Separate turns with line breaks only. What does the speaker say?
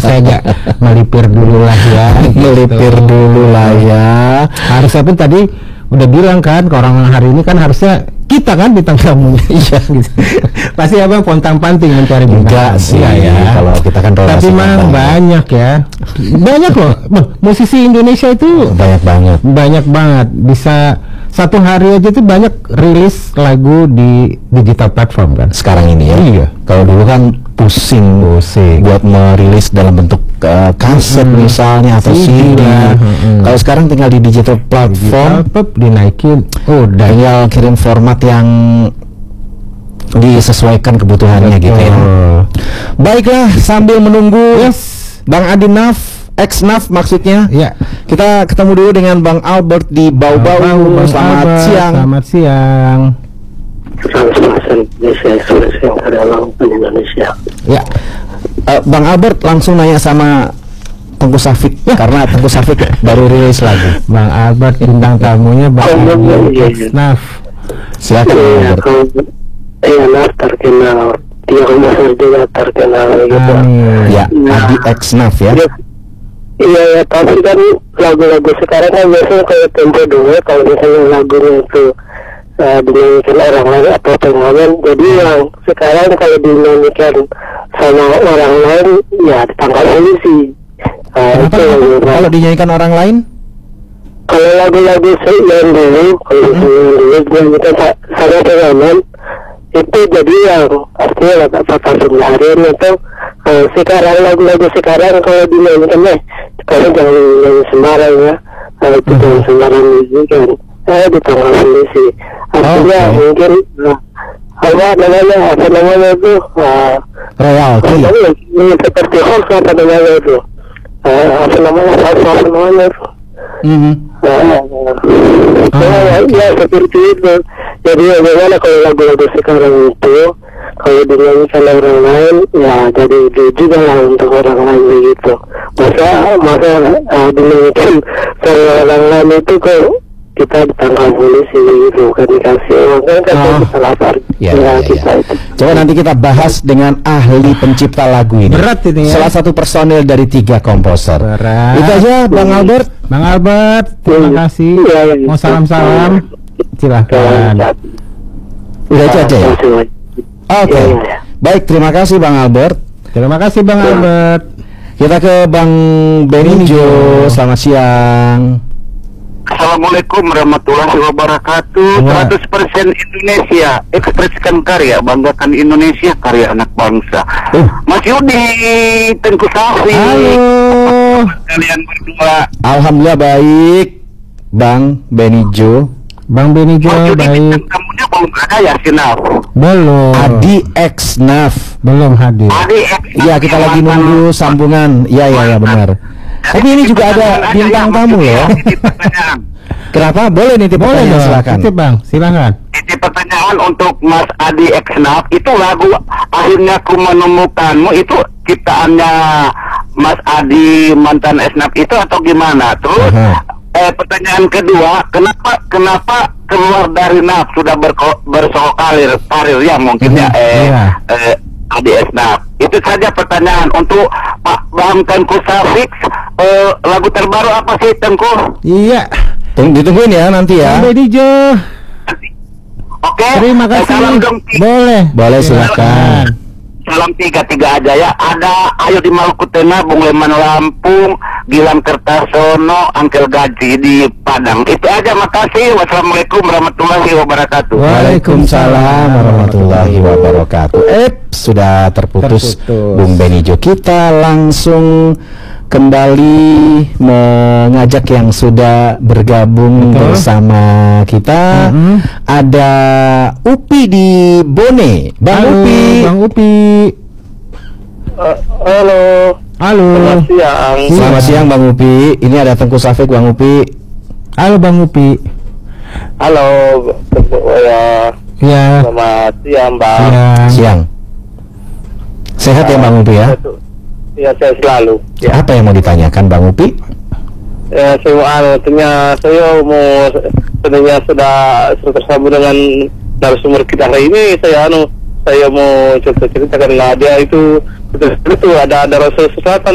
Saya agak melipir dulu lah ya.
Melipir dulu lah ya.
Harusnya pun tadi udah bilang kan ke orang hari ini kan harusnya kita kan bintang tamunya. Iya gitu. Pasti abang pontang-panting mencari bintang.
Enggak sih ya. Kalau kita kan
tapi memang banyak ya. Banyak loh. Bang, musisi Indonesia itu banyak banget. Bisa satu hari aja tuh banyak rilis lagu di digital platform kan.
Sekarang ini ya.
Iya.
Kalau dulu kan pusing buat merilis dalam bentuk kaset misalnya atau CD. Kalau sekarang tinggal di digital platform,
dinaikin.
Tinggal kirim format yang disesuaikan kebutuhannya gitu ya. Baiklah, sambil menunggu Bang Adi Naf, ex-Naf maksudnya.
Ya.
Kita ketemu dulu dengan Bang Albert di Bau-Bau. Selamat siang.
Selamat siang.
Indonesia.
Ya. Bang Albert langsung nanya sama Tengku Safik karena Tengku Safik baru rilis lagu.
Bang Albert bintang tamunya Bang Naf.
Silakan.
Iya, Naf terkenal. Dia masih juga terkenal gitu.
Ya, Adi X Naf ya.
Iya ya, tapi kan lagu-lagu sekarang kan biasanya kayak tempo dulu kalau misalnya lagunya itu dinyanyikan orang lain atau pengamen. Jadi yang sekarang kalau dinyanyikan sama orang lain ya ditangkap polisi.
Kalau dinyanyikan orang lain?
Kalau lagu-lagu yang dulu, kalau misalnya dinyanyikan sama pengamen itu jadi yang artinya apakah pelarian atau sekarang lagu-lagu sekarang kalau dinyanyikan kalau jangan nyanyi sembarang ya, itu jangan sembarang kan. Ditangkap polisi. Artinya mungkin apa namanya itu
royalty
seperti hoax apa namanya itu apa namanya itu ya seperti itu. Jadi bagaimana kalau lagu-lagu sekarang itu kalau dinyanyikan orang lain ya jadi juga lah untuk orang lain begitu. Masa dinyanyikan sama orang lain itu kok kita ditangkap polisi gitu kan, dikasih uang kan kita lapar kita itu.
Coba nanti kita bahas dengan ahli pencipta lagu ini.
Berat ini ya.
Salah satu personil dari 3 komposer. Itu aja Bang Albert.
Bang Albert, terima kasih. Mau salam-salam silahkan.
Udah itu aja ya. Oke. Baik, terima kasih Bang Albert.
Terima kasih Bang Albert.
Kita ke Bang Benijo. Selamat siang.
Assalamualaikum warahmatullahi wabarakatuh. 100% Indonesia, ekspresikan karya, banggakan Indonesia, karya anak bangsa. Mas Yudi, Tengku Safik.
Halo.
Kalian berdua.
Alhamdulillah baik, Bang Benijo.
Bang Benijo baik.
Tamunya belum ada ya, Sinaf?
Belum.
Adi X Naf
belum hadir.
Adi X.
Iya, kita lagi nunggu sambungan. Iya benar. Tapi ini juga ada bintang tamu loh. Kenapa? Boleh nitip pertanyaan, silakan.
Nitip Bang, silakan.
Nitip pertanyaan untuk Mas Adi Eksnaf. Itu lagu Akhirnya Ku Menemukanmu itu ciptaannya Mas Adi mantan Eksnaf itu atau gimana? Terus pertanyaan kedua, kenapa keluar dari Naf sudah bersoal karir ya mungkin Adi Eksnaf. Itu saja pertanyaan untuk Pak Bang Tengku Safik. Lagu terbaru apa sih Tengku?
Iya.
Ditungguin ya nanti ya.
Bang Benijo.
Oke.
Terima kasih.
Salam dong.
Boleh silakan.
Salam 3 aja ya. Ada Ayo di Maluku Tengah, Bung Leman Lampung, Gilang Kertasono, Angkel Gaji di Padang. Itu aja, makasih. Wassalamualaikum warahmatullahi wabarakatuh.
Waalaikumsalam warahmatullahi wabarakatuh. Sudah terputus Bung Benijo. Kita langsung kembali mengajak yang sudah bergabung bersama kita. Ada Upi di Bone. Bang Upi.
Halo.
Selamat siang. Selamat siang Bang Upi. Ini ada Tengku Safik, Bang Upi.
Halo Bang Upi.
Halo.
Ya.
Selamat siang Bang.
Siang. Sehat ya Bang Upi ya?
Ya, saya selalu.
Ya. Apa yang mau ditanyakan Bang Upi?
Ya, saya mau sebenarnya sudah tersambung dengan narasumber kita hari ini. Saya mau cerita karena dia itu ada Rasul Selatan